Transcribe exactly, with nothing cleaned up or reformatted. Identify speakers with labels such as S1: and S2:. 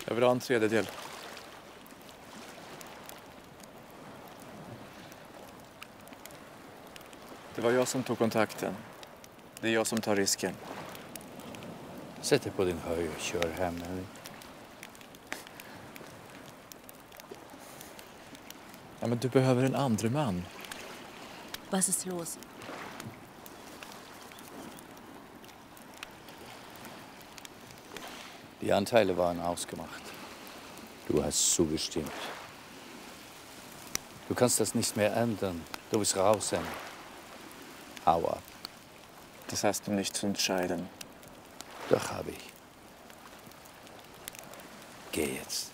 S1: Jag vill ha en tredjedel. Det var jag som tog kontakten. Det är jag som tar risken.
S2: Sätt dig på din höj och kör hem. Eller?
S1: Ja, men du behöver en andre man.
S3: Was ist los?
S2: Die Anteile waren ausgemacht. Du hast zugestimmt. Du kannst das nicht mehr ändern. Du bist raus. Hau ab.
S1: Das hast du nicht zu entscheiden.
S2: Doch habe ich. Geh jetzt.